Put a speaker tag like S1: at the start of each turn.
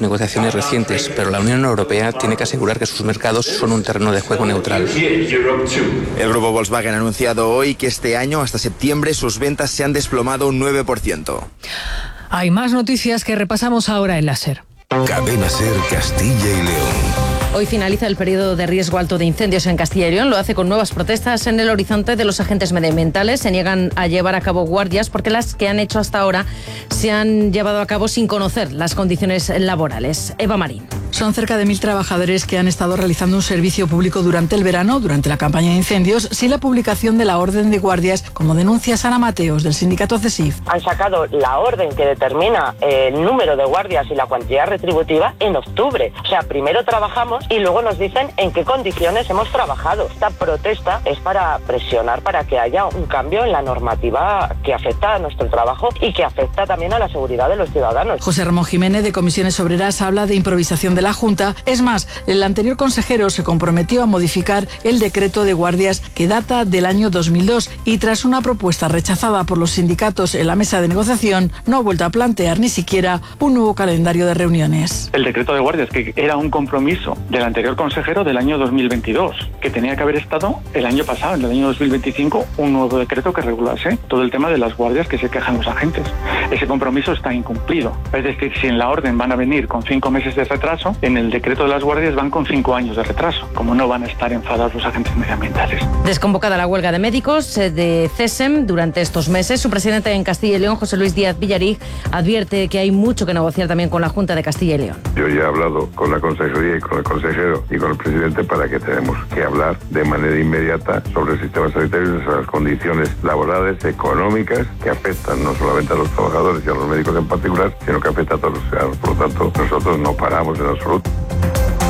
S1: las negociaciones recientes, pero la Unión Europea tiene que asegurar que sus mercados son un terreno de juego neutral.
S2: El grupo Volkswagen ha anunciado hoy que este año, hasta septiembre, sus ventas se han desplomado un 9%.
S3: Hay más noticias que repasamos ahora en la SER.
S4: Cadena SER Castilla y León.
S5: Hoy finaliza el periodo de riesgo alto de incendios en Castilla y León. Lo hace con nuevas protestas en el horizonte de los agentes medioambientales. Se niegan a llevar a cabo guardias porque las que han hecho hasta ahora se han llevado a cabo sin conocer las condiciones laborales. Eva Marín.
S3: Son cerca de 1.000 trabajadores que han estado realizando un servicio público durante el verano, durante la campaña de incendios, sin la publicación de la orden de guardias, como denuncia Sara Mateos, del sindicato CESIF.
S6: Han sacado la orden que determina el número de guardias y la cuantía retributiva en octubre. O sea, primero trabajamos y luego nos dicen en qué condiciones hemos trabajado. Esta protesta es para presionar para que haya un cambio en la normativa que afecta a nuestro trabajo y que afecta también a la seguridad de los ciudadanos.
S3: José Ramón Jiménez, de Comisiones Obreras, habla de improvisación de la Junta. Es más, el anterior consejero se comprometió a modificar el decreto de guardias que data del año 2002 y tras una propuesta rechazada por los sindicatos en la mesa de negociación, no ha vuelto a plantear ni siquiera un nuevo calendario de reuniones.
S7: El decreto de guardias, que era un compromiso del anterior consejero del año 2022, que tenía que haber estado el año pasado, en el año 2025, un nuevo decreto que regulase todo el tema de las guardias que se quejan los agentes. Ese compromiso está incumplido. Es decir, si en la orden van a venir con 5 meses de retraso, en el decreto de las guardias van con 5 años de retraso, como no van a estar enfadados los agentes medioambientales.
S5: Desconvocada la huelga de médicos de CESEM durante estos meses, su presidente en Castilla y León, José Luis Díaz Villarig, advierte que hay mucho que negociar también con la Junta de Castilla y León.
S8: Yo ya he hablado con la consejería y con el consejero y con el presidente para que tenemos que hablar de manera inmediata sobre el sistema sanitario y sobre las condiciones laborales, económicas, que afectan no solamente a los trabajadores y a los médicos en particular, sino que afecta a todos los ciudadanos. Por lo tanto, nosotros no paramos en absoluto.